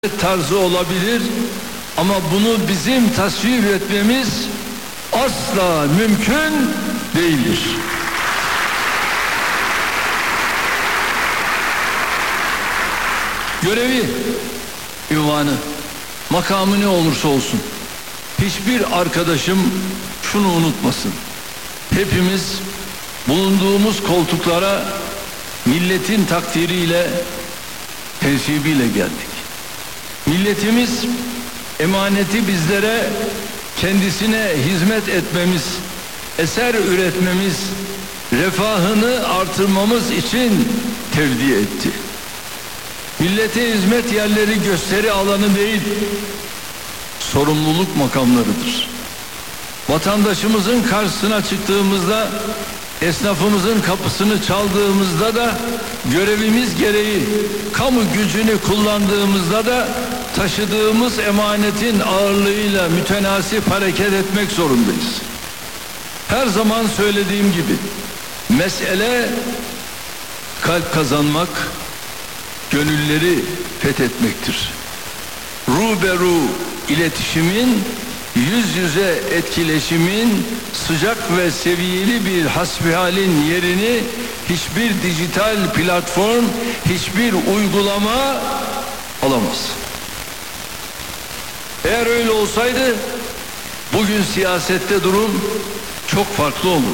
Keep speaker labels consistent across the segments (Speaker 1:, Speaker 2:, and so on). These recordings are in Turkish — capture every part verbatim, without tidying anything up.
Speaker 1: tarzı olabilir ama bunu bizim tasvip etmemiz asla mümkün değildir. Görevi, ünvanı, makamı ne olursa olsun hiçbir arkadaşım şunu unutmasın: hepimiz bulunduğumuz koltuklara milletin takdiriyle, tensibiyle geldik. Milletimiz emaneti bizlere kendisine hizmet etmemiz, eser üretmemiz, refahını artırmamız için tevdi etti. Millete hizmet yerleri gösteri alanı değil, sorumluluk makamlarıdır. Vatandaşımızın karşısına çıktığımızda, esnafımızın kapısını çaldığımızda da, görevimiz gereği kamu gücünü kullandığımızda da taşıdığımız emanetin ağırlığıyla mütenasip hareket etmek zorundayız. Her zaman söylediğim gibi, mesele kalp kazanmak, gönülleri fethetmektir. Ruberu iletişimin, yüz yüze etkileşimin sıcak ve seviyeli bir hasbihalin yerini hiçbir dijital platform, hiçbir uygulama alamaz. Eğer öyle olsaydı bugün siyasette durum çok farklı olurdu.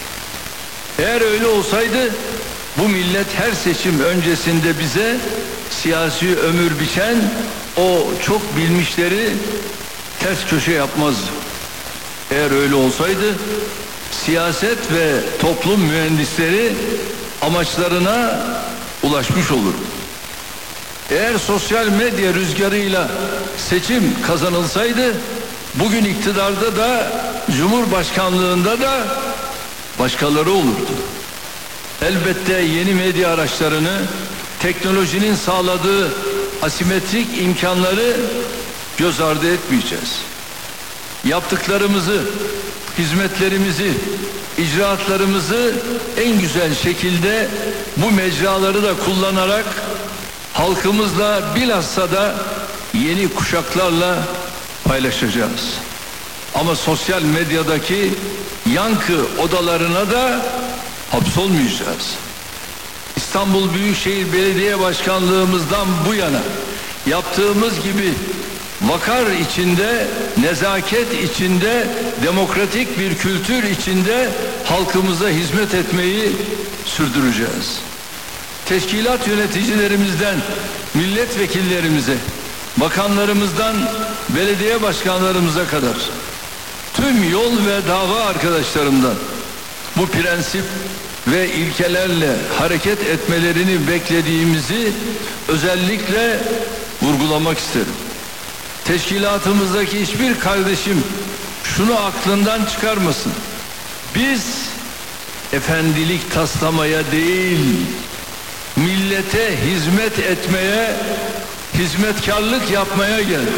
Speaker 1: Eğer öyle olsaydı bu millet her seçim öncesinde bize siyasi ömür biçen o çok bilmişleri ters köşe yapmazdı. Eğer öyle olsaydı siyaset ve toplum mühendisleri amaçlarına ulaşmış olurdu. Eğer sosyal medya rüzgarıyla seçim kazanılsaydı bugün iktidarda da Cumhurbaşkanlığında da başkaları olurdu. Elbette yeni medya araçlarını, teknolojinin sağladığı asimetrik imkanları göz ardı etmeyeceğiz. Yaptıklarımızı, hizmetlerimizi, icraatlarımızı en güzel şekilde bu mecraları da kullanarak halkımızla, bilhassa da yeni kuşaklarla paylaşacağız. Ama sosyal medyadaki yankı odalarına da hapsolmayacağız. İstanbul Büyükşehir Belediye Başkanlığımızdan bu yana yaptığımız gibi vakar içinde, nezaket içinde, demokratik bir kültür içinde halkımıza hizmet etmeyi sürdüreceğiz. Teşkilat yöneticilerimizden milletvekillerimize, bakanlarımızdan belediye başkanlarımıza kadar tüm yol ve dava arkadaşlarımdan bu prensip ve ilkelerle hareket etmelerini beklediğimizi özellikle vurgulamak isterim. Teşkilatımızdaki hiçbir kardeşim şunu aklından çıkarmasın: biz efendilik taslamaya değil, millete hizmet etmeye, hizmetkarlık yapmaya geldik.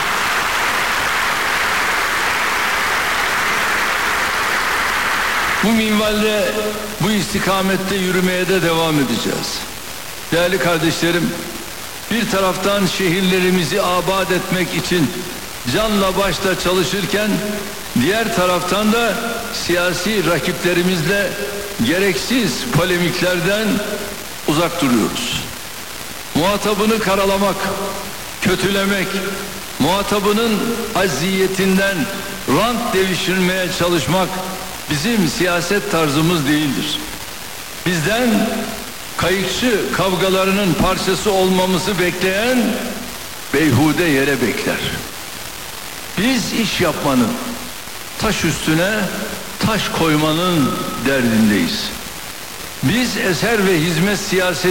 Speaker 1: Bu minvalde, bu istikamette yürümeye de devam edeceğiz. Değerli kardeşlerim, bir taraftan şehirlerimizi abad etmek için canla başla çalışırken, diğer taraftan da siyasi rakiplerimizle gereksiz polemiklerden uzak duruyoruz. Muhatabını karalamak, kötülemek, muhatabının acziyetinden rant devşirmeye çalışmak bizim siyaset tarzımız değildir. Bizden kayıkçı kavgalarının parçası olmamızı bekleyen beyhude yere bekler. Biz iş yapmanın, taş üstüne taş koymanın derdindeyiz. Biz eser ve hizmet siyaseti